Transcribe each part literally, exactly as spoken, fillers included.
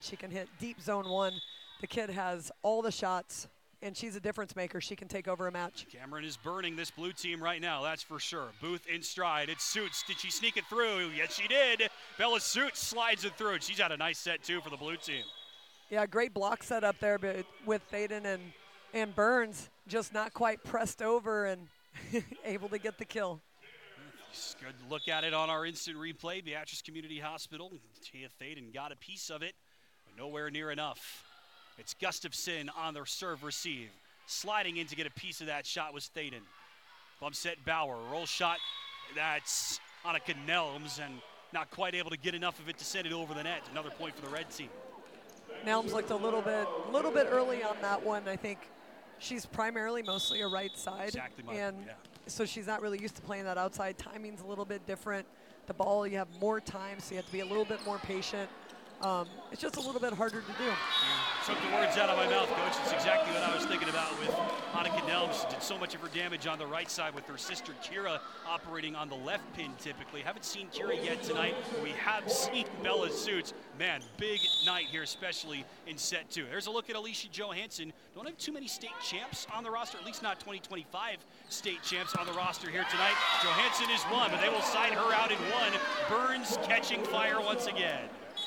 She can hit deep zone one. The kid has all the shots, and she's a difference maker. She can take over a match. Cameron is burning this blue team right now, that's for sure. Booth in stride. It's Suits. Did she sneak it through? Yes, she did. Bella Suits slides it through. She's had a nice set, too, for the blue team. Yeah, great block set up there but with Thaden and, and Burns, just not quite pressed over and able to get the kill. Good look at it on our instant replay. Beatrice Community Hospital. Tia Thaden got a piece of it, but nowhere near enough. It's Gustafson on the serve receive. Sliding in to get a piece of that shot was Thaden. Bump set Bauer. Roll shot. That's Annika Nelms and not quite able to get enough of it to send it over the net. Another point for the red team. Nelms looked a little bit, little bit early on that one. I think she's primarily mostly a right side. Exactly my, and yeah. So she's not really used to playing that outside. Timing's a little bit different. The ball, you have more time, so you have to be a little bit more patient. Um, it's just a little bit harder to do. You took the words out of my mouth, Coach. It's exactly what I was thinking about with Annika Nelms. She did so much of her damage on the right side with her sister Kira operating on the left pin typically. Haven't seen Kira yet tonight. We have seen Bella Suits. Man, big night here, especially in set two. There's a look at Alicia Johansson. Don't have too many state champs on the roster, at least not twenty twenty-five state champs on the roster here tonight. Johansson is one, but they will sign her out in one. Burns catching fire once again.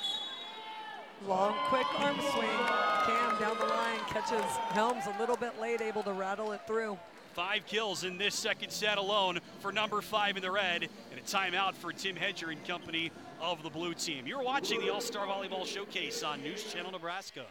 Long, quick arm swing. Cam down the line catches Helms a little bit late, able to rattle it through. Five kills in this second set alone for number five in the red, and a timeout for Tim Hedger and company of the blue team. You're watching the All-Star Volleyball Showcase on News Channel Nebraska.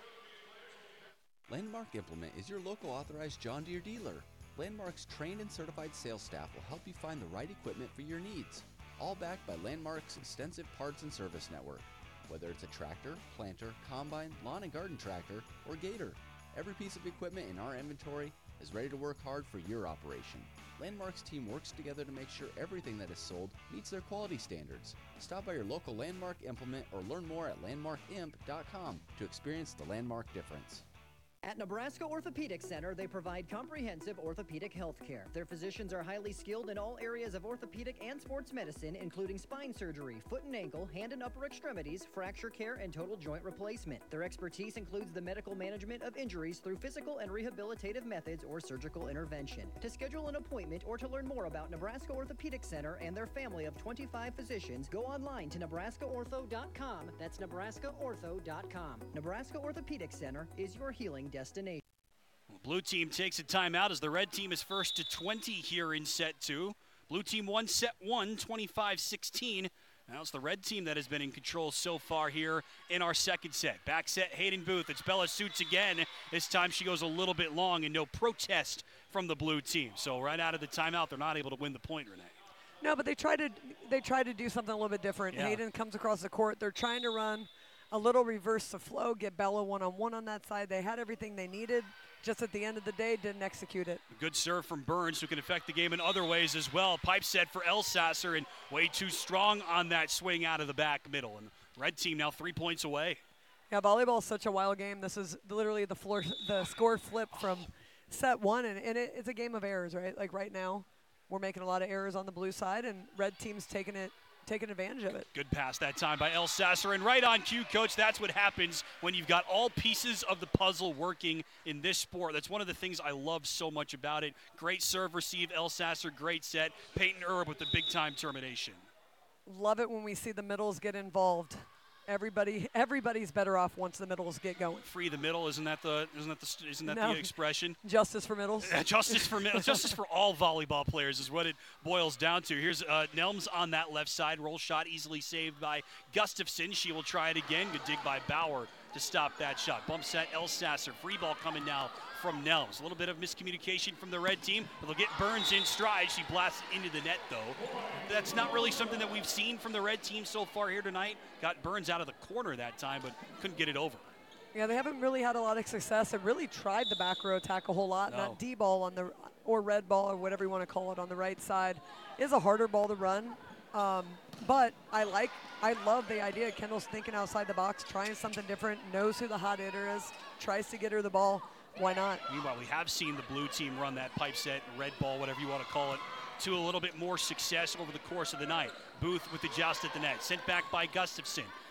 Landmark Implement is your local authorized John Deere dealer. Landmark's trained and certified sales staff will help you find the right equipment for your needs, all backed by Landmark's extensive parts and service network. Whether it's a tractor, planter, combine, lawn and garden tractor, or gator, every piece of equipment in our inventory is ready to work hard for your operation. Landmark's team works together to make sure everything that is sold meets their quality standards. Stop by your local Landmark Implement or learn more at landmark imp dot com to experience the Landmark difference. At Nebraska Orthopedic Center, they provide comprehensive orthopedic health care. Their physicians are highly skilled in all areas of orthopedic and sports medicine, including spine surgery, foot and ankle, hand and upper extremities, fracture care, and total joint replacement. Their expertise includes the medical management of injuries through physical and rehabilitative methods or surgical intervention. To schedule an appointment or to learn more about Nebraska Orthopedic Center and their family of twenty-five physicians, go online to nebraska ortho dot com. That's nebraska ortho dot com. Nebraska Orthopedic Center is your healing destination. Blue team takes a timeout as the red team is first to twenty here in set two. Blue team won set one, twenty-five sixteen. Now it's the red team that has been in control so far here in our second set. Back set, Hayden Booth. It's Bella Suits again. This time she goes a little bit long and no protest from the blue team. So right out of the timeout, they're not able to win the point, Renee. No, but they try to they try to do something a little bit different. Yeah. Hayden comes across the court. They're trying to run a little reverse the flow, get Bella one-on-one on that side. They had everything they needed. Just at the end of the day, didn't execute it. Good serve from Burns, who can affect the game in other ways as well. Pipe set for Elsasser, and way too strong on that swing out of the back middle. And red team now three points away. Yeah, volleyball is such a wild game. This is literally the floor, the score flip from set one, and, and it, it's a game of errors, right? Like right now, we're making a lot of errors on the blue side, and red team's taking it. taking advantage of it. Good pass that time by Elsasser, and right on cue, Coach, that's what happens when you've got all pieces of the puzzle working in this sport. That's one of the things I love so much about it. Great serve receive, Elsasser, great set. Peyton Erb with the big-time termination. Love it when we see the middles get involved. Everybody, everybody's better off once the middles get going. Free the middle, isn't that the isn't that the isn't that no. the expression? Justice for middles. Yeah, justice for middles. Justice for all volleyball players is what it boils down to. Here's uh, Nelms on that left side. Roll shot easily saved by Gustafson. She will try it again. Good dig by Bauer to stop that shot. Bump set Elsasser. Free ball coming now from Nelms. A little bit of miscommunication from the red team, but they'll get Burns in stride. She blasts into the net, though. That's not really something that we've seen from the red team so far here tonight. Got Burns out of the corner that time, but couldn't get it over. Yeah, they haven't really had a lot of success and really tried the back row attack a whole lot. No. That D ball on the, or red ball, or whatever you want to call it, on the right side is a harder ball to run. Um, but I like, I love the idea. Kendall's thinking outside the box, trying something different, knows who the hot hitter is, tries to get her the ball. Why not? Meanwhile, we have seen the blue team run that pipe set, red ball, whatever you want to call it, to a little bit more success over the course of the night. Booth with the joust at the net. Sent back by Gustafson.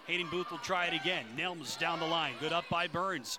Hayden Booth will try it again. Nelms down the line. Good up by Burns.